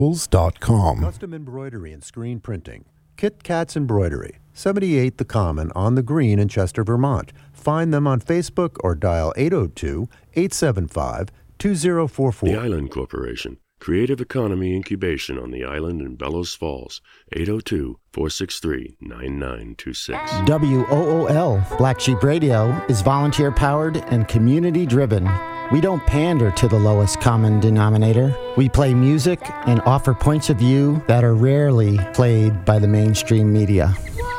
Tools.com. Custom embroidery and screen printing. Kit Katz Embroidery, 78 The Common on the Green in Chester, Vermont. Find them on Facebook or dial 802-875-2044. The Island Corporation. Creative Economy Incubation on the island in Bellows Falls. 802-463-9926. WOOL, Black Sheep Radio, is volunteer-powered and community-driven. We don't pander to the lowest common denominator. We play music and offer points of view that are rarely played by the mainstream media.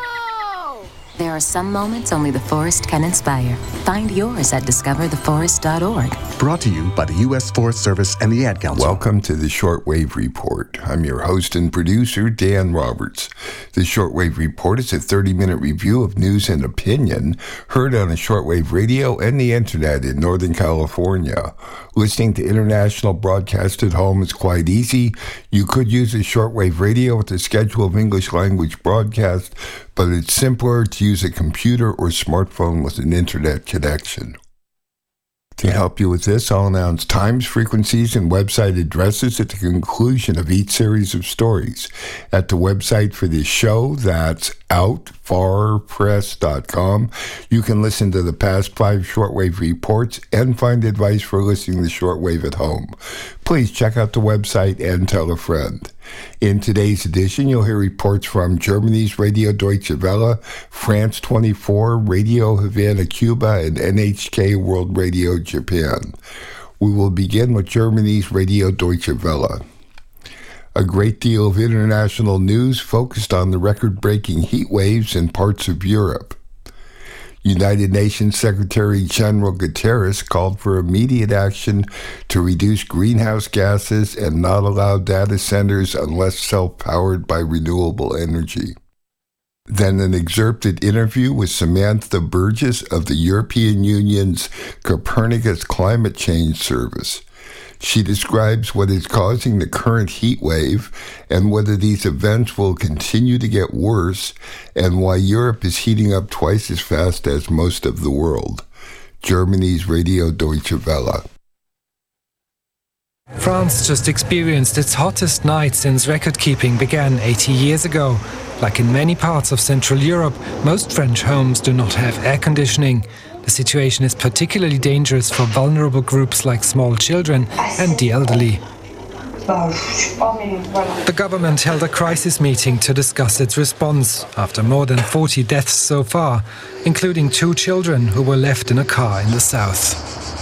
There are some moments only the forest can inspire. Find yours at discovertheforest.org. Brought to you by the U.S. Forest Service and the Ad Council. Welcome to the Shortwave Report. I'm your host and producer, Dan Roberts. The Shortwave Report is a 30-minute review of news and opinion heard on the shortwave radio and the internet in Northern California. Listening to international broadcast at home is quite easy. You could use a shortwave radio with a schedule of English language broadcast, but it's simpler to use a computer or smartphone with an internet connection. To help you with this, I'll announce times, frequencies, and website addresses at the conclusion of each series of stories. At the website for this show, that's outfarpress.com, you can listen to the past 5 shortwave reports and find advice for listening to shortwave at home. Please check out the website and tell a friend. In today's edition, you'll hear reports from Germany's Radio Deutsche Welle, France 24, Radio Havana, Cuba, and NHK World Radio Japan. We will begin with Germany's Radio Deutsche Welle. A great deal of international news focused on the record-breaking heat waves in parts of Europe. United Nations Secretary General Guterres called for immediate action to reduce greenhouse gases and not allow data centers unless self-powered by renewable energy. Then an excerpted interview with Samantha Burgess of the European Union's Copernicus Climate Change Service. She describes what is causing the current heat wave and whether these events will continue to get worse and why Europe is heating up twice as fast as most of the world. Germany's Radio Deutsche Welle. France just experienced its hottest night since record-keeping began 80 years ago. Like in many parts of Central Europe, most French homes do not have air conditioning. The situation is particularly dangerous for vulnerable groups like small children and the elderly. The government held a crisis meeting to discuss its response after more than 40 deaths so far, including 2 children who were left in a car in the south.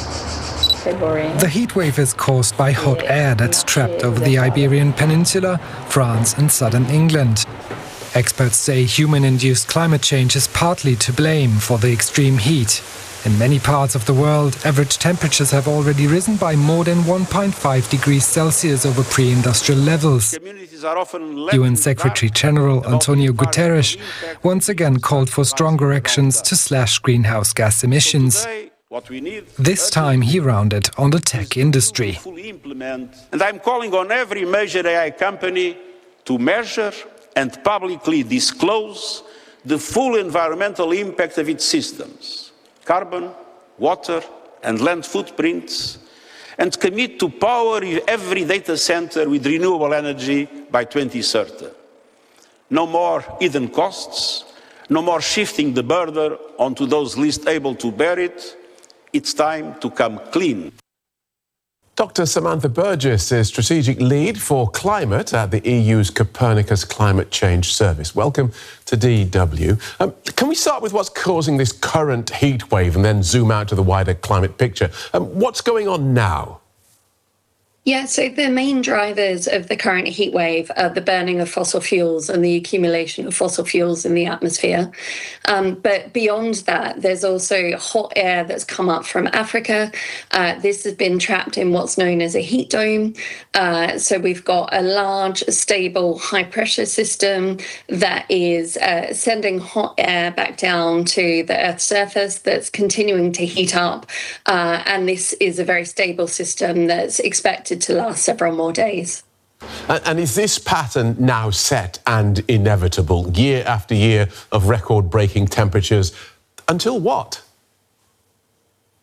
The heat wave is caused by hot air that's trapped over the Iberian Peninsula, France and southern England. Experts say human-induced climate change is partly to blame for the extreme heat. In many parts of the world, average temperatures have already risen by more than 1.5 degrees Celsius over pre-industrial levels. UN Secretary-General Antonio Guterres once again called for stronger actions to slash greenhouse gas emissions. This time he rounded on the tech industry. And I'm calling on every major AI company to measure and publicly disclose the full environmental impact of its systems, carbon, water and land footprints, and commit to power every data center with renewable energy by 2030. No more hidden costs, no more shifting the burden onto those least able to bear it. It's time to come clean. Dr. Samantha Burgess is Strategic Lead for Climate at the EU's Copernicus Climate Change Service. Welcome to DW. Can we start with what's causing this current heat wave and then zoom out to the wider climate picture? What's going on now? Yeah, so the main drivers of the current heat wave are the burning of fossil fuels and the accumulation of fossil fuels in the atmosphere. But beyond that, there's also hot air that's come up from Africa. This has been trapped in what's known as a heat dome. So we've got a large, stable, high-pressure system that is sending hot air back down to the Earth's surface that's continuing to heat up. And this is a very stable system that's expected to last several more days. And is this pattern now set and inevitable, year after year of record-breaking temperatures? Until what?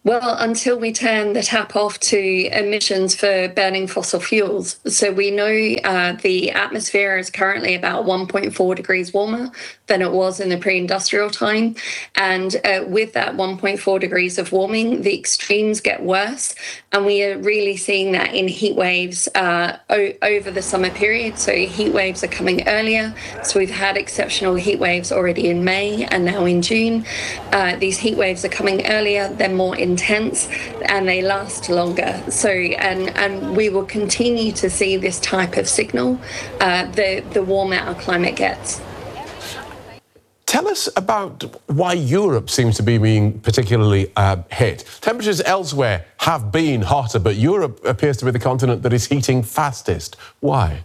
Well, until we turn the tap off to emissions for burning fossil fuels. So we know the atmosphere is currently about 1.4 degrees warmer than it was in the pre-industrial time. And with that 1.4 degrees of warming, the extremes get worse. And we are really seeing that in heat waves over the summer period. So heat waves are coming earlier. So we've had exceptional heat waves already in May and now in June. These heat waves are coming earlier, they're more intense, and they last longer. So, and we will continue to see this type of signal the warmer our climate gets. Tell us about why Europe seems to be being particularly hit. Temperatures elsewhere have been hotter, but Europe appears to be the continent that is heating fastest. Why?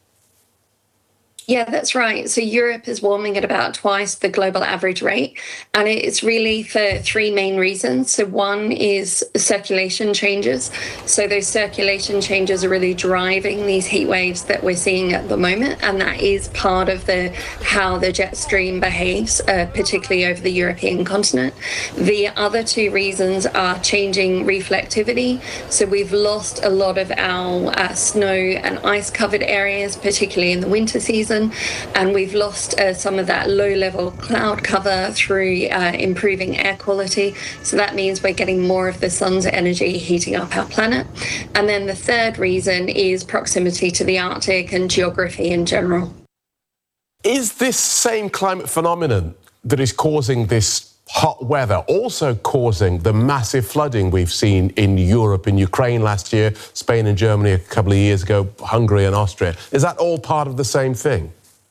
Yeah, that's right. So Europe is warming at about twice the global average rate, and it's really for three main reasons. So one is circulation changes. So those circulation changes are really driving these heat waves that we're seeing at the moment, and that is part of how the jet stream behaves, particularly over the European continent. The other two reasons are changing reflectivity. So we've lost a lot of our snow and ice-covered areas, particularly in the winter season. And we've lost some of that low-level cloud cover through improving air quality. So that means we're getting more of the sun's energy heating up our planet. And then the third reason is proximity to the Arctic and geography in general. Is this same climate phenomenon that is causing this hot weather also causing the massive flooding we've seen in Europe, in Ukraine last year, Spain and Germany a couple of years ago, Hungary and Austria? Is that all part of the same thing?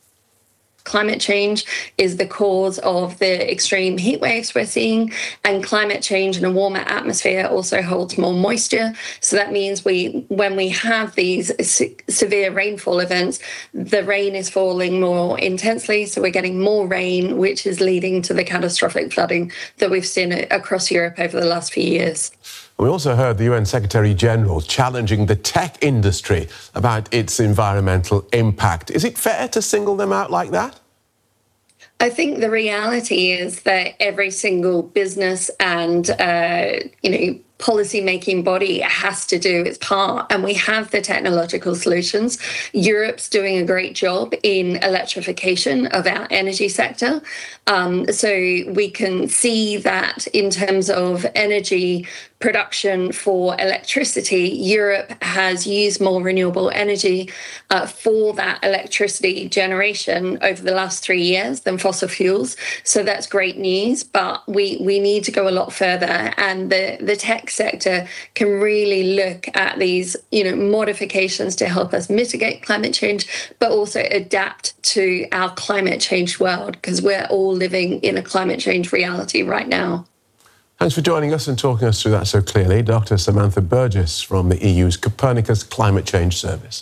Climate change is the cause of the extreme heat waves we're seeing, and climate change in a warmer atmosphere also holds more moisture. So that means when we have these severe rainfall events, the rain is falling more intensely, so we're getting more rain, which is leading to the catastrophic flooding that we've seen across Europe over the last few years. We also heard the UN Secretary-General challenging the tech industry about its environmental impact. Is it fair to single them out like that? I think the reality is that every single business and, policy-making body has to do its part, and we have the technological solutions. Europe's doing a great job in electrification of our energy sector. So we can see that in terms of energy production for electricity, Europe has used more renewable energy for that electricity generation over the last 3 years than fossil fuels. So that's great news, but we need to go a lot further, and the tech sector can really look at these modifications to help us mitigate climate change, but also adapt to our climate change world, because we're all living in a climate change reality right now. Thanks for joining us and talking us through that so clearly. Dr. Samantha Burgess from the EU's Copernicus Climate Change Service.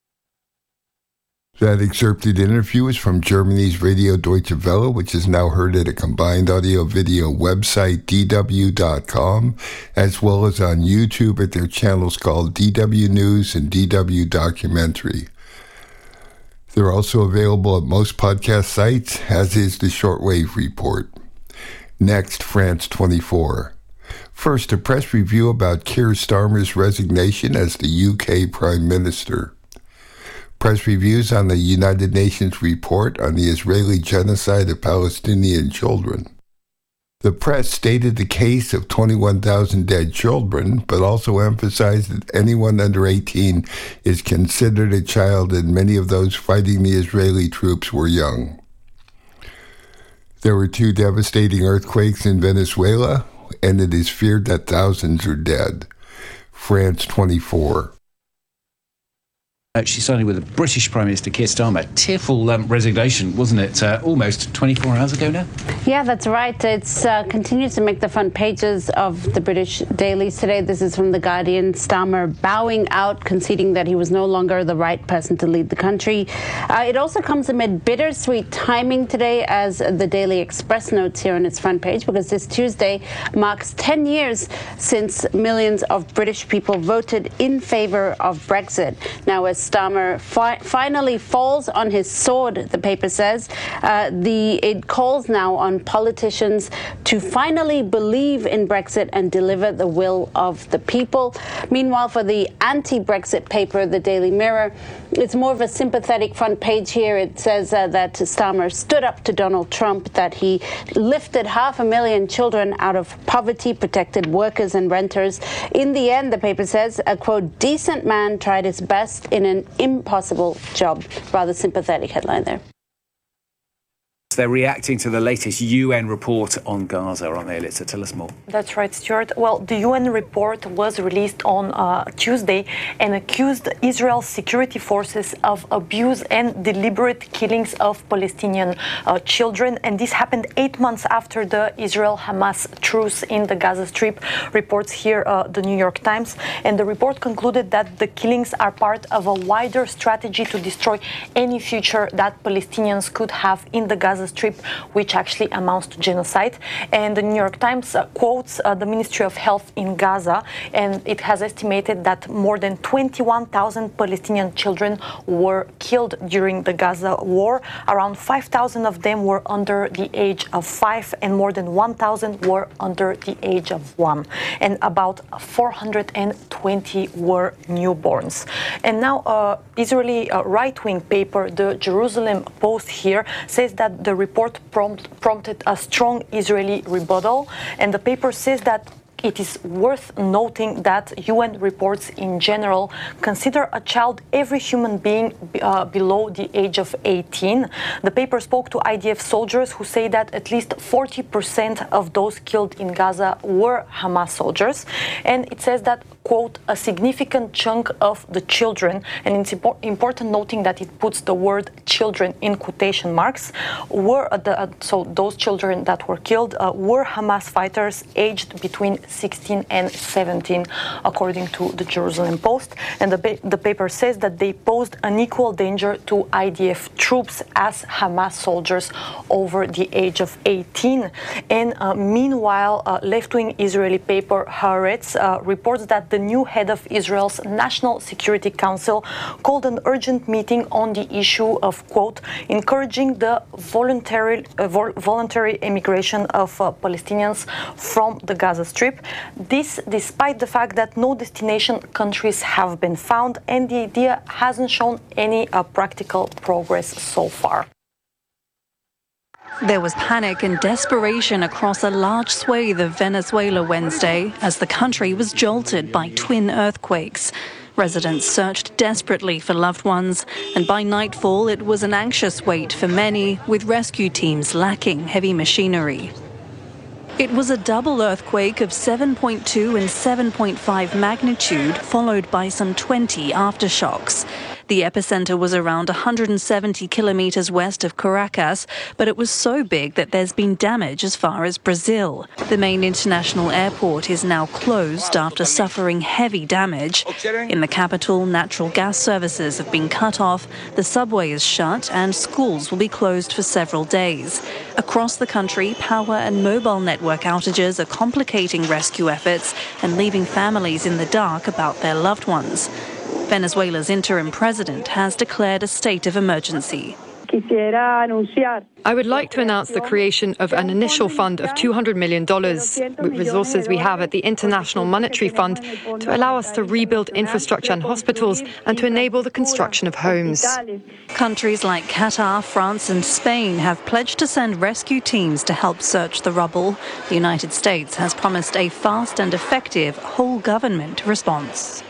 That excerpted interview is from Germany's Radio Deutsche Welle, which is now heard at a combined audio-video website, dw.com, as well as on YouTube at their channels called DW News and DW Documentary. They're also available at most podcast sites, as is the Shortwave Report. Next, France 24. First, a press review about Keir Starmer's resignation as the UK Prime Minister. Press reviews on the United Nations report on the Israeli genocide of Palestinian children. The press stated the case of 21,000 dead children, but also emphasized that anyone under 18 is considered a child, and many of those fighting the Israeli troops were young. There were 2 devastating earthquakes in Venezuela, and it is feared that thousands are dead. France 24. She started with the British Prime Minister Keir Starmer. Tearful resignation, wasn't it? Almost 24 hours ago now? Yeah, that's right. It's continues to make the front pages of the British dailies today. This is from The Guardian. Starmer bowing out, conceding that he was no longer the right person to lead the country. It also comes amid bittersweet timing today, as the Daily Express notes here on its front page, because this Tuesday marks 10 years since millions of British people voted in favor of Brexit. Now, as Starmer finally falls on his sword, the paper says. It calls now on politicians to finally believe in Brexit and deliver the will of the people. Meanwhile, for the anti-Brexit paper, the Daily Mirror, it's more of a sympathetic front page here. It says that Starmer stood up to Donald Trump, that he lifted 500,000 children out of poverty, protected workers and renters. In the end, the paper says, a, quote, decent man tried his best in an impossible job. Rather sympathetic headline there. They're reacting to the latest UN report on Gaza, aren't they, Elitza? Tell us more. That's right, Stuart. Well, the UN report was released on Tuesday and accused Israel's security forces of abuse and deliberate killings of Palestinian children. And this happened 8 months after the Israel-Hamas truce in the Gaza Strip, reports here the New York Times. And the report concluded that the killings are part of a wider strategy to destroy any future that Palestinians could have in the Gaza Strip, which actually amounts to genocide. And the New York Times quotes the Ministry of Health in Gaza, and it has estimated that more than 21,000 Palestinian children were killed during the Gaza war. Around 5,000 of them were under the age of 5, and more than 1,000 were under the age of 1. And about 420 were newborns. And now, Israeli right-wing paper, the Jerusalem Post here, says that the report prompted a strong Israeli rebuttal, and the paper says that it is worth noting that UN reports in general consider a child every human being below the age of 18. The paper spoke to IDF soldiers who say that at least 40% of those killed in Gaza were Hamas soldiers. And it says that, quote, a significant chunk of the children, and it's important noting that it puts the word children in quotation marks, were so those children that were killed were Hamas fighters aged between 16 and 17, according to the Jerusalem Post. And the paper says that they posed an equal danger to IDF troops as Hamas soldiers over the age of 18. And meanwhile, left-wing Israeli paper Haaretz reports that the new head of Israel's National Security Council called an urgent meeting on the issue of, quote, encouraging the voluntary emigration of Palestinians from the Gaza Strip. This despite the fact that no destination countries have been found, and the idea hasn't shown any practical progress so far. There was panic and desperation across a large swathe of Venezuela Wednesday as the country was jolted by twin earthquakes. Residents searched desperately for loved ones, and by nightfall it was an anxious wait for many, with rescue teams lacking heavy machinery. It was a double earthquake of 7.2 and 7.5 magnitude, followed by some 20 aftershocks. The epicenter was around 170 kilometers west of Caracas, but it was so big that there's been damage as far as Brazil. The main international airport is now closed after suffering heavy damage. In the capital, natural gas services have been cut off, the subway is shut, and schools will be closed for several days. Across the country, power and mobile network outages are complicating rescue efforts and leaving families in the dark about their loved ones. Venezuela's interim president has declared a state of emergency. I would like to announce the creation of an initial fund of $200 million with resources we have at the International Monetary Fund to allow us to rebuild infrastructure and hospitals and to enable the construction of homes. Countries like Qatar, France and Spain have pledged to send rescue teams to help search the rubble. The United States has promised a fast and effective whole-government response.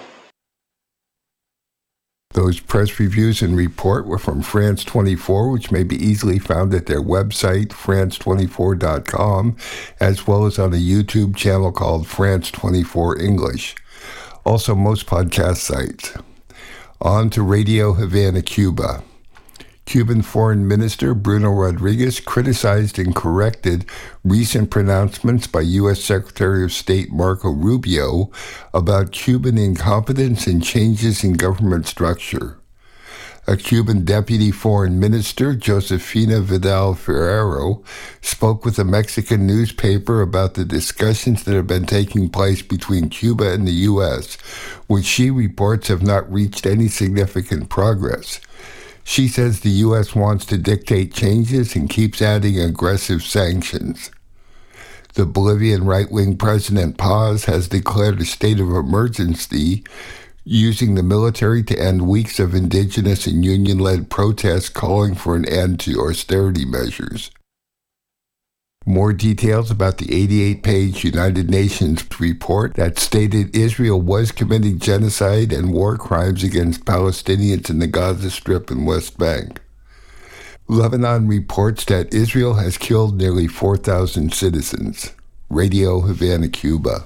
Those press reviews and report were from France 24, which may be easily found at their website, france24.com, as well as on a YouTube channel called France 24 English. Also, most podcast sites. On to Radio Havana, Cuba. Cuban Foreign Minister Bruno Rodriguez criticized and corrected recent pronouncements by U.S. Secretary of State Marco Rubio about Cuban incompetence and changes in government structure. A Cuban deputy foreign minister, Josefina Vidal Ferrero, spoke with a Mexican newspaper about the discussions that have been taking place between Cuba and the U.S., which she reports have not reached any significant progress. She says the U.S. wants to dictate changes and keeps adding aggressive sanctions. The Bolivian right-wing President Paz has declared a state of emergency, using the military to end weeks of indigenous and union-led protests calling for an end to austerity measures. More details about the 88-page United Nations report that stated Israel was committing genocide and war crimes against Palestinians in the Gaza Strip and West Bank. Lebanon reports that Israel has killed nearly 4,000 citizens. Radio Havana, Cuba.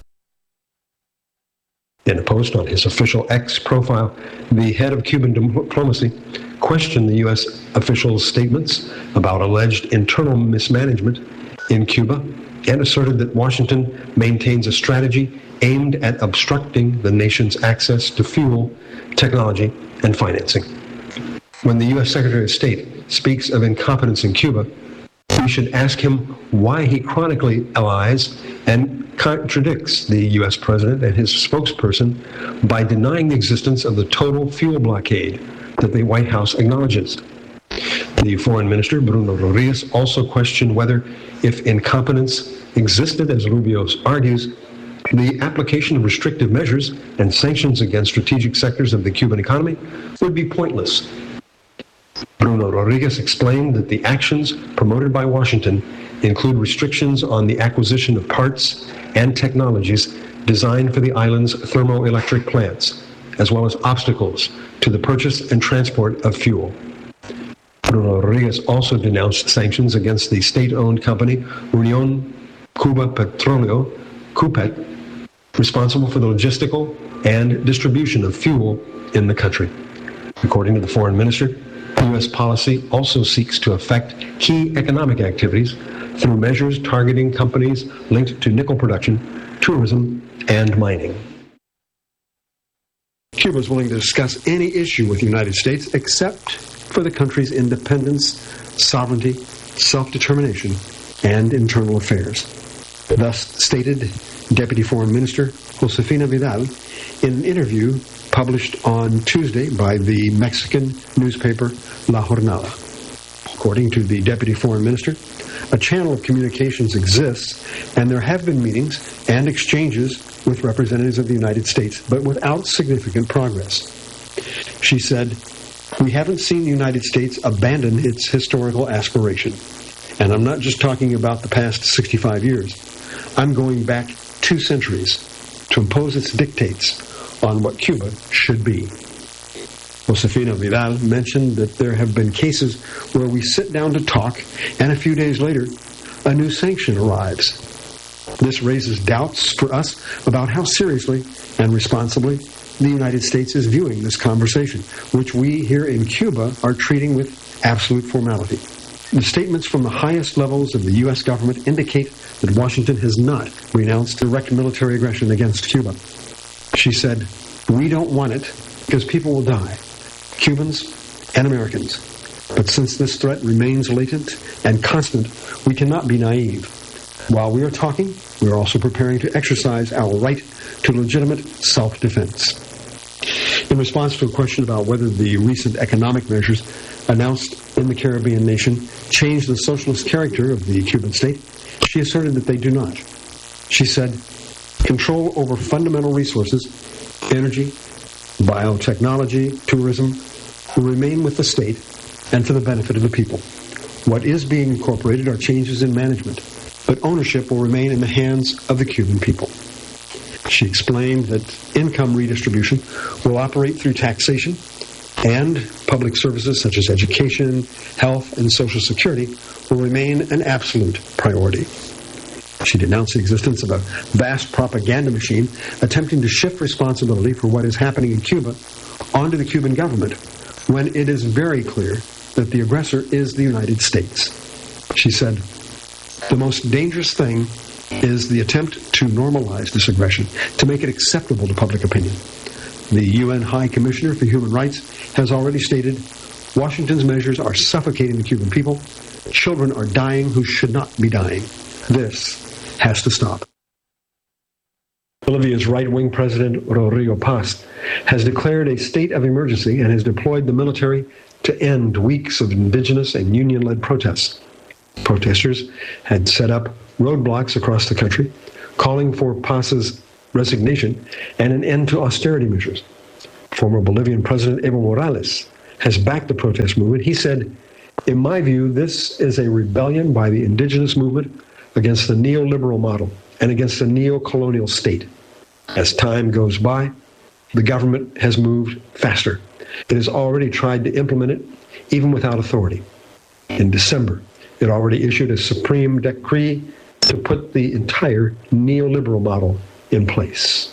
In a post on his official X profile, the head of Cuban diplomacy questioned the U.S. officials' statements about alleged internal mismanagement in Cuba and asserted that Washington maintains a strategy aimed at obstructing the nation's access to fuel, technology, and financing. When the U.S. Secretary of State speaks of incompetence in Cuba, we should ask him why he chronically lies and contradicts the U.S. president and his spokesperson by denying the existence of the total fuel blockade that the White House acknowledges. The foreign minister, Bruno Rodriguez, also questioned whether, if incompetence existed, as Rubio argues, the application of restrictive measures and sanctions against strategic sectors of the Cuban economy would be pointless. Bruno Rodriguez explained that the actions promoted by Washington include restrictions on the acquisition of parts and technologies designed for the island's thermoelectric plants, as well as obstacles to the purchase and transport of fuel. Bruno Rodriguez also denounced sanctions against the state-owned company Unión Cuba Petróleo, CUPET, responsible for the logistical and distribution of fuel in the country. According to the foreign minister, U.S. policy also seeks to affect key economic activities through measures targeting companies linked to nickel production, tourism, and mining. Cuba is willing to discuss any issue with the United States except for the country's independence, sovereignty, self-determination, and internal affairs. Thus stated Deputy Foreign Minister Josefina Vidal in an interview published on Tuesday by the Mexican newspaper La Jornada. According to the Deputy Foreign Minister, a channel of communications exists, and there have been meetings and exchanges with representatives of the United States, but without significant progress. She said, "We haven't seen the United States abandon its historical aspiration. And I'm not just talking about the past 65 years. I'm going back 2 centuries to impose its dictates on what Cuba should be." Josefina Vidal mentioned that there have been cases where we sit down to talk, and a few days later, a new sanction arrives. This raises doubts for us about how seriously and responsibly the United States is viewing this conversation, which we here in Cuba are treating with absolute formality. The statements from the highest levels of the U.S. government indicate that Washington has not renounced direct military aggression against Cuba. She said, "We don't want it because people will die, Cubans and Americans. But since this threat remains latent and constant, we cannot be naive. While we are talking, we are also preparing to exercise our right to legitimate self-defense." In response to a question about whether the recent economic measures announced in the Caribbean nation change the socialist character of the Cuban state, she asserted that they do not. She said, "Control over fundamental resources, energy, biotechnology, tourism, will remain with the state and for the benefit of the people. What is being incorporated are changes in management, but ownership will remain in the hands of the Cuban people." She explained that income redistribution will operate through taxation, and public services such as education, health, and Social Security will remain an absolute priority. She denounced the existence of a vast propaganda machine attempting to shift responsibility for what is happening in Cuba onto the Cuban government, when it is very clear that the aggressor is the United States. She said, "The most dangerous thing is the attempt to normalize this aggression, to make it acceptable to public opinion. The UN High Commissioner for Human Rights has already stated, Washington's measures are suffocating the Cuban people. Children are dying who should not be dying. This has to stop. Bolivia's right-wing president, Rodrigo Paz, has declared a state of emergency and has deployed the military to end weeks of indigenous and union-led protests. Protesters had set up roadblocks across the country, calling for Paz's resignation and an end to austerity measures. Former Bolivian President Evo Morales has backed the protest movement. He said, "In my view, this is a rebellion by the indigenous movement against the neoliberal model and against the neo-colonial state. As time goes by, the government has moved faster. It has already tried to implement it, even without authority. In December, it already issued a supreme decree to put the entire neoliberal model in place."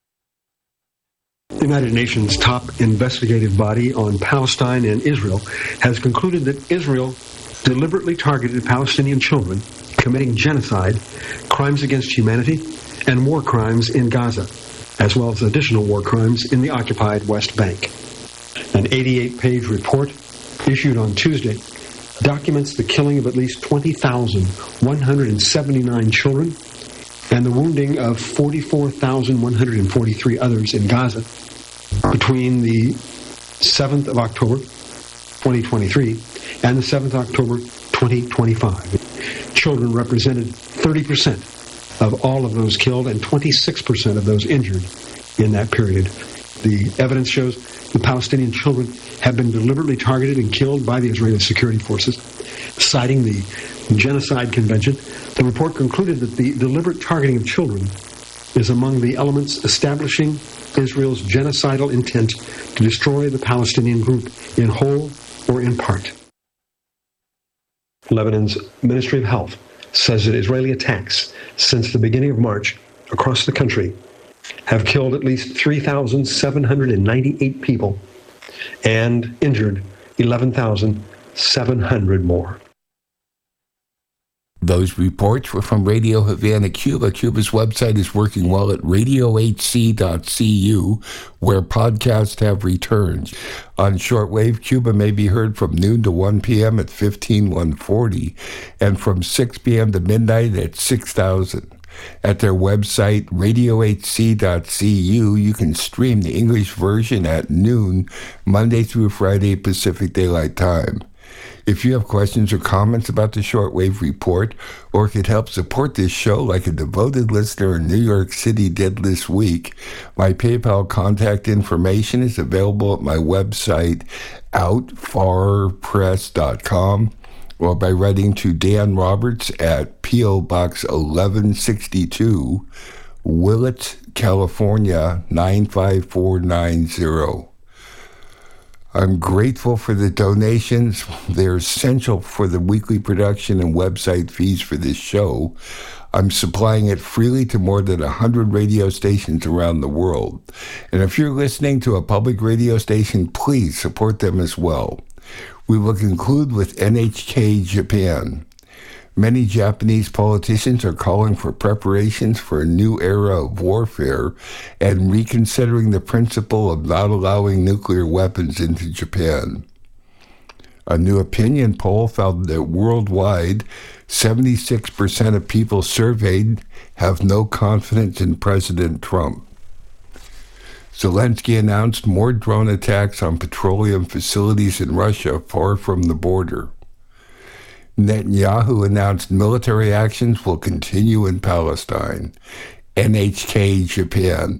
The United Nations top investigative body on Palestine and Israel has concluded that Israel deliberately targeted Palestinian children, committing genocide, crimes against humanity, and war crimes in Gaza, as well as additional war crimes in the occupied West Bank. An 88-page report issued on Tuesday documents the killing of at least 20,179 children and the wounding of 44,143 others in Gaza between the 7th of October, 2023, and the 7th of October, 2025. Children represented 30% of all of those killed and 26% of those injured in that period. The evidence shows the Palestinian children have been deliberately targeted and killed by the Israeli security forces. Citing the Genocide Convention, the report concluded that the deliberate targeting of children is among the elements establishing Israel's genocidal intent to destroy the Palestinian group in whole or in part. Lebanon's Ministry of Health says that Israeli attacks since the beginning of March across the country have killed at least 3,798 people and injured 11,700 more. Those reports were from Radio Havana, Cuba. Cuba's website is working well at radiohc.cu, where podcasts have returned. On shortwave, Cuba may be heard from noon to 1 p.m. at 15140 and from 6 p.m. to midnight at 6000. At their website, radiohc.cu, you can stream the English version at noon, Monday through Friday, Pacific Daylight Time. If you have questions or comments about the Shortwave Report, or could help support this show like a devoted listener in New York City did this week, my PayPal contact information is available at my website, outfarpress.com, or by writing to Dan Roberts at P.O. Box 1162, Willett, California, 95490. I'm grateful for the donations. They're essential for the weekly production and website fees for this show. I'm supplying it freely to more than 100 radio stations around the world. And if you're listening to a public radio station, please support them as well. We will conclude with NHK Japan. Many Japanese politicians are calling for preparations for a new era of warfare and reconsidering the principle of not allowing nuclear weapons into Japan. A new opinion poll found that worldwide, 76% of people surveyed have no confidence in President Trump. Zelensky announced more drone attacks on petroleum facilities in Russia far from the border. Netanyahu announced military actions will continue in Palestine. NHK Japan.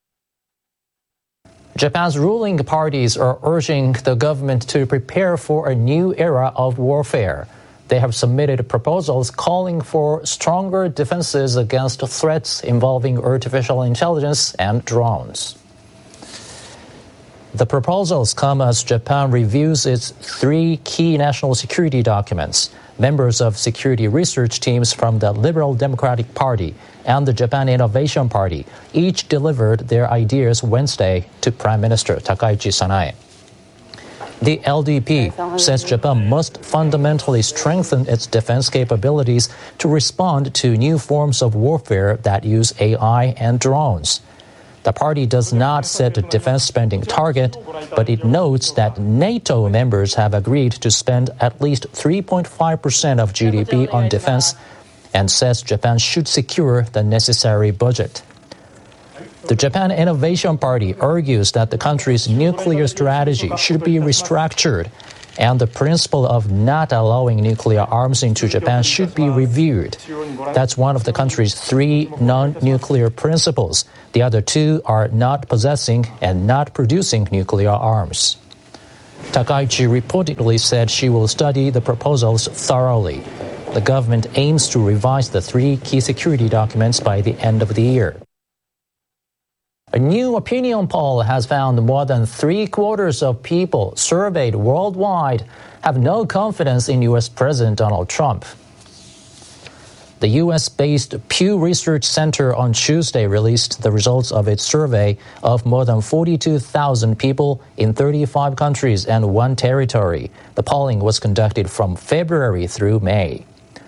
Japan's ruling parties are urging the government to prepare for a new era of warfare. They have submitted proposals calling for stronger defenses against threats involving artificial intelligence and drones. The proposals come as Japan reviews its 3 key national security documents. Members of security research teams from the Liberal Democratic Party and the Japan Innovation Party each delivered their ideas Wednesday to Prime Minister Takaichi Sanae. The LDP says Japan must fundamentally strengthen its defense capabilities to respond to new forms of warfare that use AI and drones. The party does not set a defense spending target, but it notes that NATO members have agreed to spend at least 3.5% of GDP on defense and says Japan should secure the necessary budget. The Japan Innovation Party argues that the country's nuclear strategy should be restructured and the principle of not allowing nuclear arms into Japan should be reviewed. That's one of the country's 3 non-nuclear principles. The other 2 are not possessing and not producing nuclear arms. Takaichi reportedly said she will study the proposals thoroughly. The government aims to revise the 3 key security documents by the end of the year. A new opinion poll has found more than 3/4 of people surveyed worldwide have no confidence in U.S. President Donald Trump. The U.S.-based Pew Research Center on Tuesday released the results of its survey of more than 42,000 people in 35 countries and 1 territory. The polling was conducted from February through May.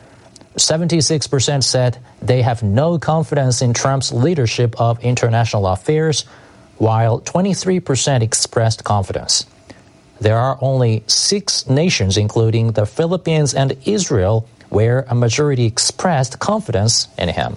76% said they have no confidence in Trump's leadership of international affairs, while 23% expressed confidence. There are only 6 nations, including the Philippines and Israel, where a majority expressed confidence in him.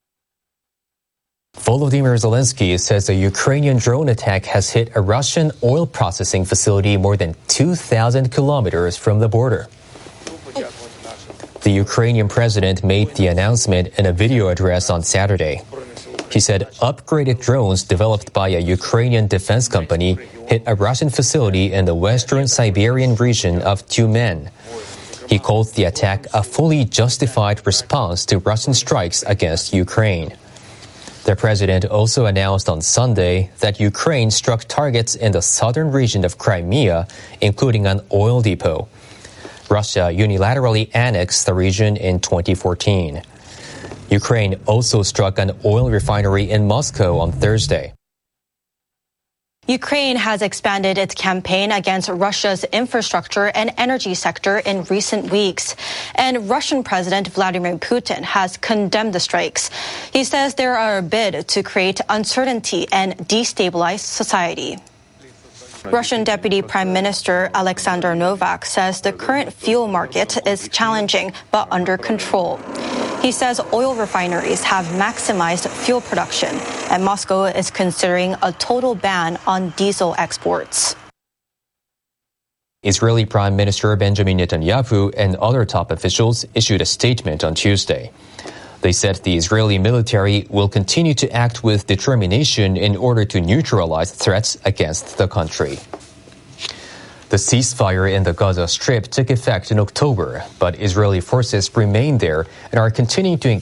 Volodymyr Zelensky says a Ukrainian drone attack has hit a Russian oil processing facility more than 2,000 kilometers from the border. The Ukrainian president made the announcement in a video address on Saturday. He said upgraded drones developed by a Ukrainian defense company hit a Russian facility in the western Siberian region of Tyumen. He called the attack a fully justified response to Russian strikes against Ukraine. The president also announced on Sunday that Ukraine struck targets in the southern region of Crimea, including an oil depot. Russia unilaterally annexed the region in 2014. Ukraine also struck an oil refinery in Moscow on Thursday. Ukraine has expanded its campaign against Russia's infrastructure and energy sector in recent weeks, and Russian President Vladimir Putin has condemned the strikes. He says they are a bid to create uncertainty and destabilize society. Russian Deputy Prime Minister Alexander Novak says the current fuel market is challenging but under control. He says oil refineries have maximized fuel production, and Moscow is considering a total ban on diesel exports. Israeli Prime Minister Benjamin Netanyahu and other top officials issued a statement on Tuesday. They said the Israeli military will continue to act with determination in order to neutralize threats against the country. The ceasefire in the Gaza Strip took effect in October, but Israeli forces remain there and are continuing to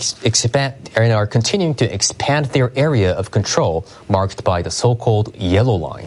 expand their area of control, marked by the so-called Yellow Line.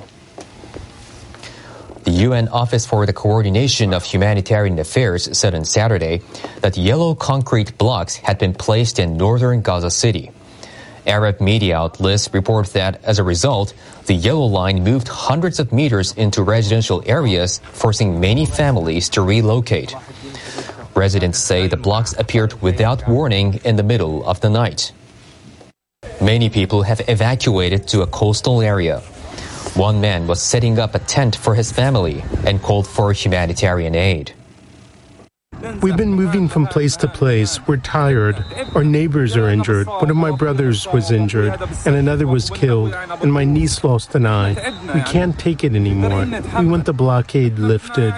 The UN Office for the Coordination of Humanitarian Affairs said on Saturday that yellow concrete blocks had been placed in northern Gaza City. Arab media outlets report that, as a result, the Yellow Line moved hundreds of meters into residential areas, forcing many families to relocate. Residents say the blocks appeared without warning in the middle of the night. Many people have evacuated to a coastal area. One man was setting up a tent for his family and called for humanitarian aid. We've been moving from place to place. We're tired. Our neighbors are injured. One of my brothers was injured, and another was killed, and my niece lost an eye. We can't take it anymore. We want the blockade lifted.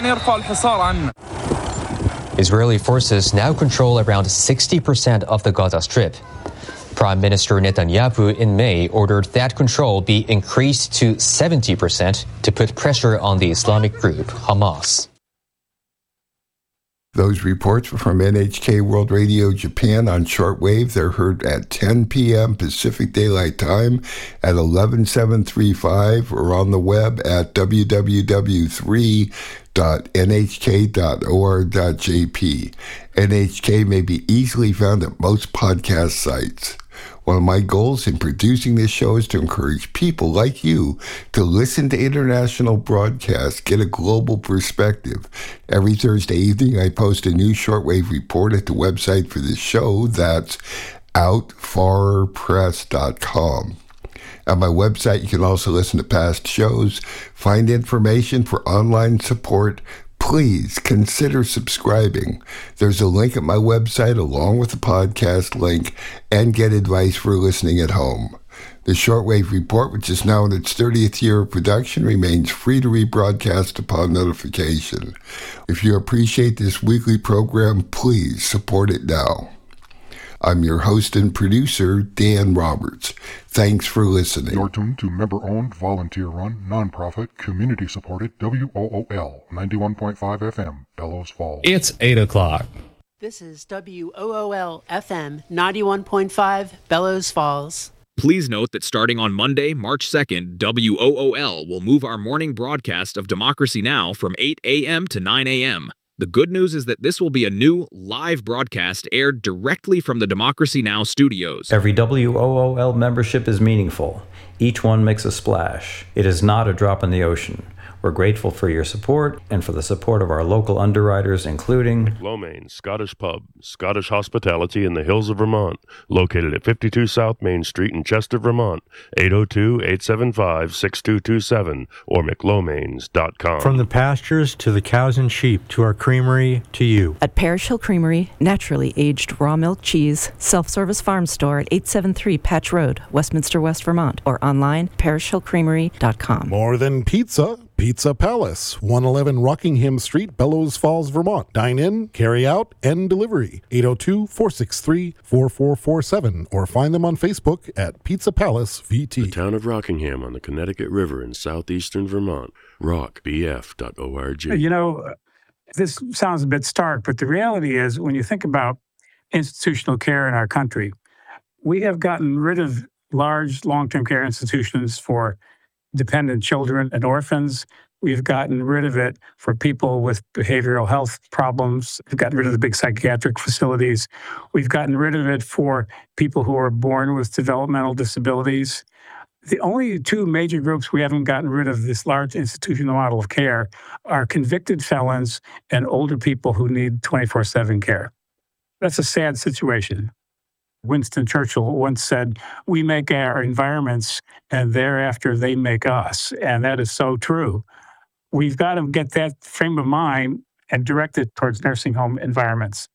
Israeli forces now control around 60% of the Gaza Strip. Prime Minister Netanyahu in May ordered that control be increased to 70% to put pressure on the Islamic group Hamas. Those reports were from NHK World Radio Japan on shortwave. They're heard at 10 p.m. Pacific Daylight Time at 11735 or on the web at www.nhk.or.jp. NHK may be easily found at most podcast sites. One of my goals in producing this show is to encourage people like you to listen to international broadcasts, get a global perspective. Every Thursday evening, I post a new shortwave report at the website for this show. That's outfarpress.com. At my website, you can also listen to past shows, find information for online support. Please consider subscribing. There's a link at my website along with the podcast link, and get advice for listening at home. The Shortwave Report, which is now in its 30th year of production, remains free to rebroadcast upon notification. If you appreciate this weekly program, please support it now. I'm your host and producer, Dan Roberts. Thanks for listening. You're tuned to member-owned, volunteer-run, nonprofit, community-supported WOOL 91.5 FM, Bellows Falls. It's 8 o'clock. This is WOOL FM 91.5, Bellows Falls. Please note that starting on Monday, March 2nd, WOOL will move our morning broadcast of Democracy Now! From 8 a.m. to 9 a.m. The good news is that this will be a new, live broadcast aired directly from the Democracy Now! Studios. Every WOOL membership is meaningful. Each one makes a splash. It is not a drop in the ocean. We're grateful for your support and for the support of our local underwriters, including McLomain Scottish Pub, Scottish Hospitality in the hills of Vermont, located at 52 South Main Street in Chester, Vermont, 802-875-6227 or mclomains.com. From the pastures to the cows and sheep to our creamery to you. At Parish Hill Creamery, naturally aged raw milk cheese, self-service farm store at 873 Patch Road, Westminster, West Vermont, or online parishhillcreamery.com. More than pizza. Pizza Palace, 111 Rockingham Street, Bellows Falls, Vermont. Dine in, carry out, and delivery. 802-463-4447 or find them on Facebook at Pizza Palace VT. The town of Rockingham on the Connecticut River in southeastern Vermont. rockbf.org. You know, this sounds a bit stark, but the reality is when you think about institutional care in our country, we have gotten rid of large long-term care institutions for dependent children and orphans. We've gotten rid of it for people with behavioral health problems. We've gotten rid of the big psychiatric facilities. We've gotten rid of it for people who are born with developmental disabilities. The only two major groups we haven't gotten rid of this large institutional model of care are convicted felons and older people who need 24/7 care. That's a sad situation. Winston Churchill once said, "We make our environments and thereafter they make us." And that is so true. We've got to get that frame of mind and direct it towards nursing home environments.